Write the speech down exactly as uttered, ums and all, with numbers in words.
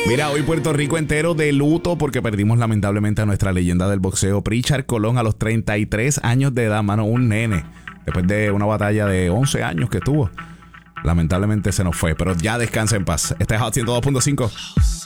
Mira, hoy Puerto Rico entero de luto porque perdimos lamentablemente a nuestra leyenda del boxeo, Pritchard Colón, a los treinta y tres años de edad, mano, un nene. Después de una batalla de once años que tuvo. Lamentablemente se nos fue, pero ya descansa en paz. Este es Hot ciento dos punto cinco.